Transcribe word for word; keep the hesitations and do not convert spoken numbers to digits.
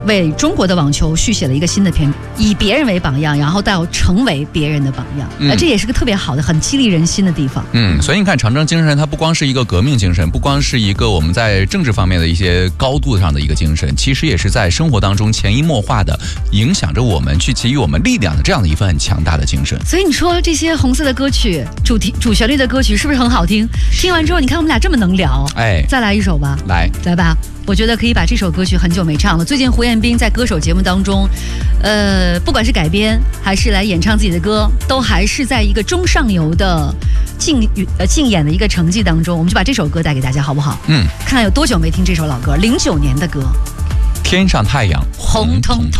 为中国的网球续写了一个新的篇，以别人为榜样，然后到成为别人的榜样，嗯、这也是个特别好的、很激励人心的地方。 嗯，所以你看，长征精神它不光是一个革命精神，不光是一个我们在政治方面的一些高度上的一个精神，其实也是在生活当中潜移默化的影响着我们，去给予我们力量的这样的一份很强大的精神。 所以你说这些红色的歌曲、主题、主旋律的歌曲是不是很好听？听完之后，你看我们俩这么能聊， 哎， 再来一首吧， 来来吧。我觉得可以把这首歌曲很久没唱了。最近胡彦斌在歌手节目当中，呃，不管是改编还是来演唱自己的歌，都还是在一个中上游的竞呃竞演的一个成绩当中。我们就把这首歌带给大家，好不好？ 嗯， 看看有多久没听这首老歌，零九年的歌， 天上太阳红彤彤。